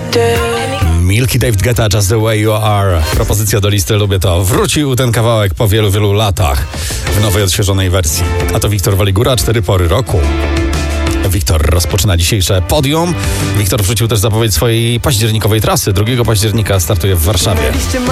Milky David Guetta, Just the Way You Are. Propozycja do listy, lubię to. Wrócił ten kawałek po wielu, wielu latach w nowej, odświeżonej wersji. A to Wiktor Waligura, 4 pory roku. Wiktor rozpoczyna dzisiejsze podium. Wiktor wrzucił też zapowiedź swojej październikowej trasy. 2 października startuje w Warszawie.